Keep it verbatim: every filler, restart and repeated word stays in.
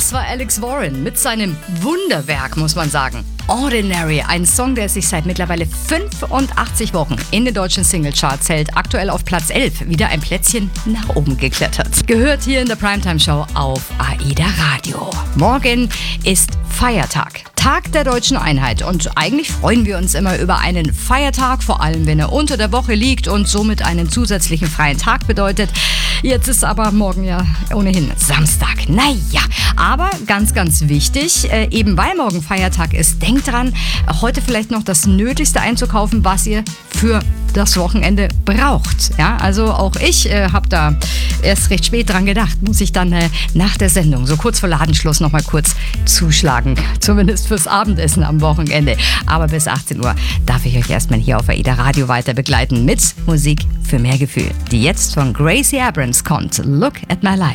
Das war Alex Warren mit seinem Wunderwerk, muss man sagen. Ordinary, ein Song, der sich seit mittlerweile fünfundachtzig Wochen in den deutschen Singlecharts hält. Aktuell auf Platz elf, wieder ein Plätzchen nach oben geklettert. Gehört hier in der Primetime-Show auf AIDA Radio. Morgen ist Feiertag. Tag der Deutschen Einheit und eigentlich freuen wir uns immer über einen Feiertag, vor allem wenn er unter der Woche liegt und somit einen zusätzlichen freien Tag bedeutet. Jetzt ist aber morgen ja ohnehin Samstag. Naja, aber ganz, ganz wichtig, äh, eben weil morgen Feiertag ist, denkt dran, heute vielleicht noch das Nötigste einzukaufen, was ihr für das Wochenende braucht. Ja, also auch ich äh, habe da erst recht spät dran gedacht, muss ich dann äh, nach der Sendung, so kurz vor Ladenschluss, noch mal kurz zuschlagen. Zumindest fürs Abendessen am Wochenende. Aber bis achtzehn Uhr darf ich euch erstmal hier auf AIDA Radio weiter begleiten mit Musik für mehr Gefühl, die jetzt von Gracie Abrams kommt. Look at my life.